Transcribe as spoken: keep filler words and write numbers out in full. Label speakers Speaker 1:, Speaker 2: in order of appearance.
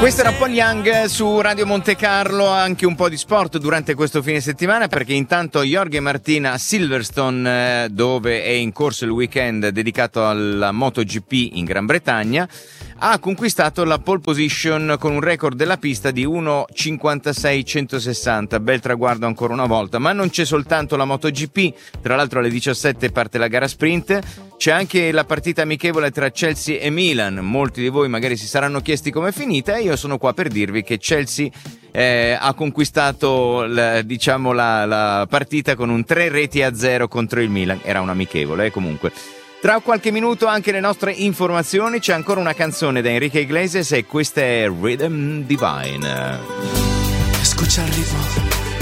Speaker 1: Questo era Paul Young su Radio Monte Carlo, anche un po' di sport durante questo fine settimana, perché intanto Jorge Martin a Silverstone, dove è in corso il weekend dedicato alla MotoGP in Gran Bretagna, ha conquistato la pole position con un record della pista di uno cinquantasei centosessanta. Bel traguardo ancora una volta, ma non c'è soltanto la MotoGP. Tra l'altro alle diciassette parte la gara sprint, c'è anche la partita amichevole tra Chelsea e Milan. Molti di voi magari si saranno chiesti com'è finita, e io sono qua per dirvi che Chelsea eh, ha conquistato la, diciamo la, la partita con un tre reti a zero contro il Milan. Era un amichevole, eh, comunque. Tra qualche minuto anche le nostre informazioni, c'è ancora una canzone da Enrique Iglesias e questa è Rhythm Divine.
Speaker 2: Escucha el ritmo.